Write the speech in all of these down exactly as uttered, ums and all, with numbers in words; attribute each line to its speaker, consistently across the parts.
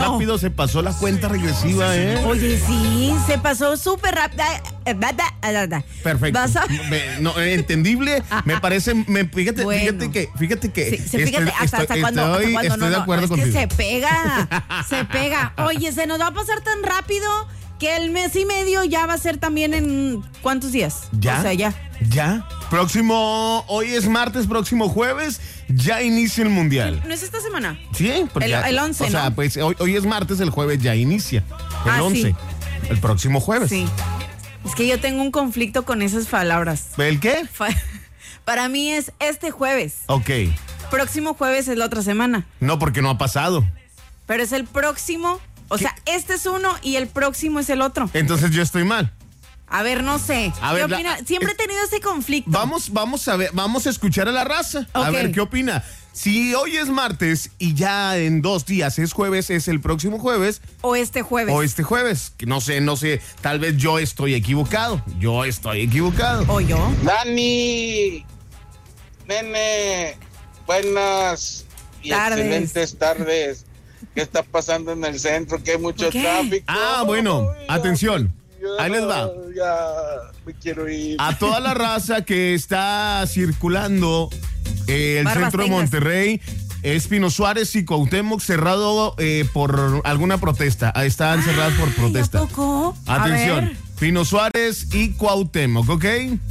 Speaker 1: rápido se pasó la cuenta regresiva, ¿eh?
Speaker 2: Oye, sí, se pasó súper rápido.
Speaker 1: Perfecto.
Speaker 2: Vas a-
Speaker 1: Me- no, eh, entendible. Me parece, me, fíjate,
Speaker 2: Bueno.
Speaker 1: fíjate que, fíjate que.
Speaker 2: Sí, sí, fíjate,
Speaker 1: estoy-
Speaker 2: hasta, hasta
Speaker 1: estoy-
Speaker 2: cuando, hasta
Speaker 1: estoy-
Speaker 2: cuando
Speaker 1: estoy
Speaker 2: no,
Speaker 1: de
Speaker 2: no,
Speaker 1: acuerdo
Speaker 2: es
Speaker 1: contigo.
Speaker 2: que se pega, se pega. Oye, se nos va a pasar tan rápido que el mes y medio ya va a ser también en ¿cuántos días?
Speaker 1: ¿Ya?
Speaker 2: O sea, ya.
Speaker 1: ¿Ya? Próximo, hoy es martes, próximo jueves, ya inicia el mundial.
Speaker 2: ¿No es esta semana?
Speaker 1: Sí, pues
Speaker 2: El-
Speaker 1: ya-
Speaker 2: el once,
Speaker 1: O sea,
Speaker 2: ¿no?
Speaker 1: pues hoy, hoy es martes, el jueves ya inicia. El
Speaker 2: Ah,
Speaker 1: once.
Speaker 2: sí.
Speaker 1: El próximo jueves.
Speaker 2: Sí. Es que yo tengo un conflicto con esas palabras.
Speaker 1: ¿El qué?
Speaker 2: Fa- Para mí es este jueves.
Speaker 1: Ok.
Speaker 2: Próximo jueves es la otra semana.
Speaker 1: No, porque no ha pasado.
Speaker 2: Pero es el próximo. O
Speaker 1: ¿Qué?
Speaker 2: sea, este es uno y el próximo es el otro.
Speaker 1: Entonces yo estoy mal.
Speaker 2: A ver, no sé.
Speaker 1: A
Speaker 2: ¿Qué
Speaker 1: ver, la-
Speaker 2: opina? Siempre he tenido ese conflicto.
Speaker 1: Vamos, vamos a ver, vamos a escuchar a la raza. A
Speaker 2: Ok.
Speaker 1: ver qué opina. Si hoy es martes y ya en dos días es jueves, es el próximo jueves
Speaker 2: O este jueves.
Speaker 1: o este jueves. Que no sé, no sé. Tal vez yo estoy equivocado. Yo estoy equivocado.
Speaker 2: O yo.
Speaker 3: Dani, nene, buenas y
Speaker 2: Tardes.
Speaker 3: excelentes tardes. ¿Qué está pasando en el centro? Que hay mucho
Speaker 2: ¿Por qué?
Speaker 3: tráfico.
Speaker 1: Ah, bueno,
Speaker 3: Ay,
Speaker 1: atención.
Speaker 3: ya,
Speaker 1: Ahí les va.
Speaker 3: Ya, me quiero ir.
Speaker 1: A toda la raza que está circulando eh, el
Speaker 2: Barbas
Speaker 1: centro de
Speaker 2: tengas.
Speaker 1: Monterrey, es Pino Suárez y Cuauhtémoc cerrado eh, por alguna protesta. Ahí están cerrados por
Speaker 2: Ay,
Speaker 1: protesta.
Speaker 2: ¿a poco? A
Speaker 1: Atención,
Speaker 2: ver.
Speaker 1: Pino Suárez y Cuauhtémoc, ¿ok?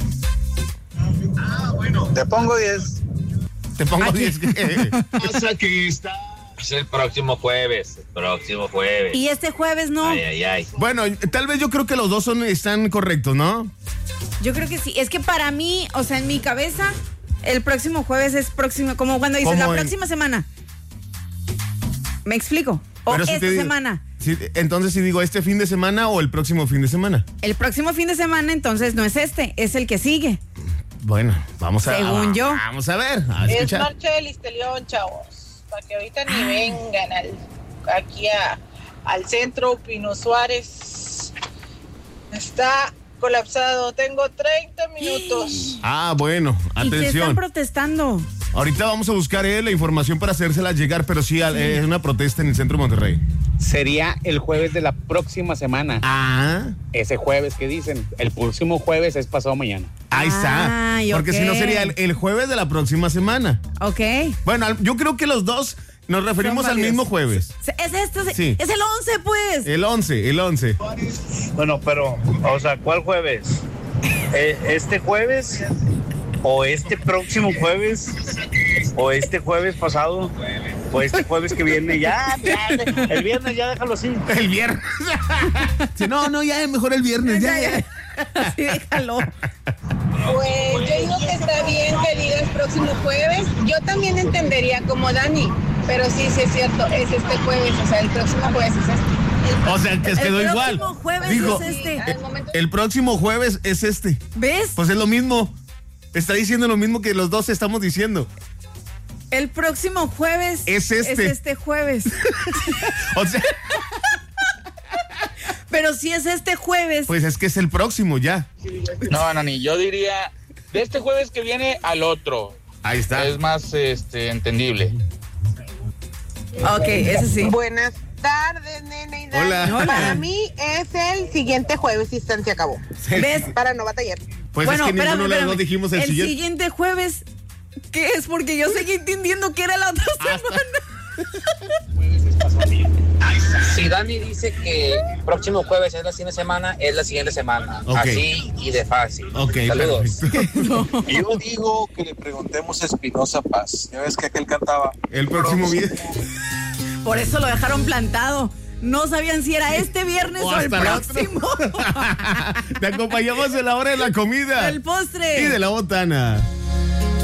Speaker 3: Te pongo diez.
Speaker 1: Te pongo
Speaker 2: Aquí.
Speaker 1: diez.
Speaker 4: Pasa que está. Es el próximo jueves. El próximo jueves.
Speaker 2: Y este jueves no.
Speaker 4: Ay, ay, ay.
Speaker 1: Bueno, tal vez yo creo que los dos son, están correctos, ¿no?
Speaker 2: Yo creo que sí. Es que para mí, o sea, en mi cabeza, el próximo jueves es próximo. Como cuando dices
Speaker 1: ¿Cómo
Speaker 2: la
Speaker 1: en-
Speaker 2: próxima semana. ¿Me explico? O
Speaker 1: Pero si
Speaker 2: esta
Speaker 1: te digo-
Speaker 2: semana.
Speaker 1: si- entonces, si digo este fin de semana o el próximo fin de semana.
Speaker 2: El próximo fin de semana, entonces no es este, es el que sigue.
Speaker 1: Bueno, vamos a
Speaker 2: Según yo.
Speaker 1: Vamos a ver, a
Speaker 5: Es
Speaker 1: escuchar.
Speaker 5: marcha del Listelión, chavos. Para que ahorita ni vengan al, aquí a- al centro. Pino Suárez está colapsado. Tengo treinta minutos.
Speaker 1: Ah, bueno,
Speaker 2: ¿Y qué están
Speaker 1: atención.
Speaker 2: protestando?
Speaker 1: Ahorita vamos a buscar eh, la información para hacérsela llegar, pero sí, eh, es una protesta en el centro de Monterrey.
Speaker 6: Sería el jueves de la próxima semana.
Speaker 1: Ah,
Speaker 6: Ese jueves que dicen. El próximo jueves es pasado mañana.
Speaker 1: ahí está.
Speaker 2: Ay,
Speaker 1: Porque si no
Speaker 2: ok.
Speaker 1: sería el, el jueves de la próxima semana.
Speaker 2: Ok.
Speaker 1: Bueno, al- yo creo que los dos nos referimos
Speaker 2: Son
Speaker 1: al
Speaker 2: válidos.
Speaker 1: mismo jueves.
Speaker 2: Es este,
Speaker 1: Sí.
Speaker 2: es el once, pues.
Speaker 1: El once, el once.
Speaker 7: Bueno, pero, o sea, ¿cuál jueves? Eh, ¿Este jueves? ¿O este próximo jueves? ¿O este jueves pasado? ¿O este jueves que viene? Ya, ya, el viernes ya déjalo así.
Speaker 1: El viernes. Sí, no, no, ya mejor el viernes. Ya, ya.
Speaker 2: Así déjalo.
Speaker 5: Pues yo digo que está bien que diga el próximo jueves. Yo también entendería como Dani. Pero sí, sí es cierto, es este jueves. O sea, el próximo jueves es este.
Speaker 1: O sea, que quedó
Speaker 2: el
Speaker 1: igual.
Speaker 2: próximo jueves
Speaker 1: Dijo,
Speaker 2: es este.
Speaker 5: Al momento-
Speaker 1: el próximo jueves es este.
Speaker 2: ¿Ves?
Speaker 1: Pues es lo mismo. Está diciendo lo mismo que los dos estamos diciendo.
Speaker 2: El próximo jueves
Speaker 1: Es este.
Speaker 2: es este jueves.
Speaker 1: O sea,
Speaker 2: Pero si es este jueves.
Speaker 1: pues es que es el próximo ya.
Speaker 3: No, Nani, yo diría de este jueves que viene al otro.
Speaker 1: Ahí está.
Speaker 3: Es más este, entendible.
Speaker 2: Ok, ese sí.
Speaker 5: Buenas tardes, nene y Dani.
Speaker 1: Hola.
Speaker 2: Hola.
Speaker 5: Para mí es el siguiente jueves y están se acabó.
Speaker 2: ¿Ves?
Speaker 5: Para no batallar.
Speaker 1: Pues
Speaker 2: bueno,
Speaker 1: es que
Speaker 2: espérame,
Speaker 1: ninguno de los
Speaker 2: espérame.
Speaker 1: dos dijimos el,
Speaker 2: el
Speaker 1: siguiente.
Speaker 2: siguiente jueves, ¿qué es? Porque yo seguí entendiendo que era la otra semana.
Speaker 8: Si Dani dice que próximo jueves es la siguiente semana, es la siguiente semana.
Speaker 1: Ok.
Speaker 8: Así y de fácil.
Speaker 1: Ok,
Speaker 8: Saludos.
Speaker 1: perfecto.
Speaker 3: Yo digo que le preguntemos a Espinosa Paz. Ya ves que aquel cantaba.
Speaker 1: El próximo viernes.
Speaker 2: Por eso lo dejaron plantado. No sabían si era este viernes
Speaker 1: O
Speaker 2: o, el
Speaker 1: hasta el otro.
Speaker 2: próximo.
Speaker 1: Te acompañamos en la hora de la comida
Speaker 2: El postre.
Speaker 1: y de la botana.